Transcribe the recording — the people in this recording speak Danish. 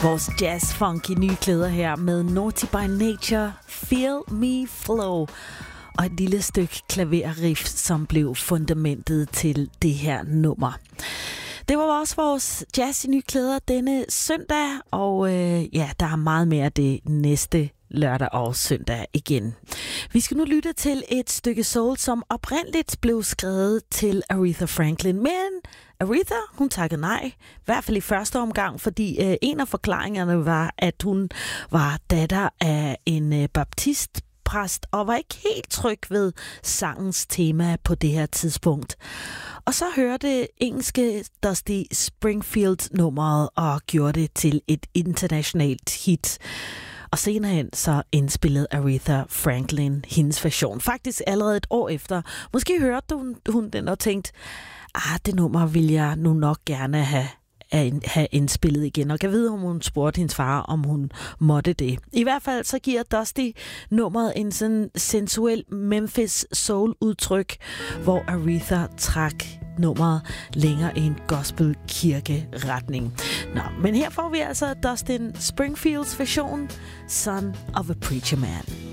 Vores jazz-funky nye klæder her med Naughty by Nature, Feel Me Flow. Og et lille stykke klaverriff, som blev fundamentet til det her nummer. Det var også vores jazz i nye klæder denne søndag, og der er meget mere det næste lørdag og søndag igen. Vi skal nu lytte til et stykke soul, som oprindeligt blev skrevet til Aretha Franklin, men Aretha, hun takkede nej, i hvert fald i første omgang, fordi en af forklaringerne var, at hun var datter af en baptistpræst og var ikke helt tryg ved sangens tema på det her tidspunkt. Og så hørte engelske Dusty Springfield nummeret og gjorde det til et internationalt hit. Og senere hen så indspillede Aretha Franklin hendes version. Faktisk allerede et år efter. Måske hørte hun den og tænkte, det nummer vil jeg nu nok gerne have indspillet igen. Og kan vide, om hun spurgte hendes far, om hun måtte det. I hvert fald så giver Dusty nummeret en sådan sensuel Memphis soul udtryk, hvor Aretha trak nummeret længere i en gospel-kirke-retning. Nå, men her får vi altså Dustin Springfields version, Son of a Preacher Man.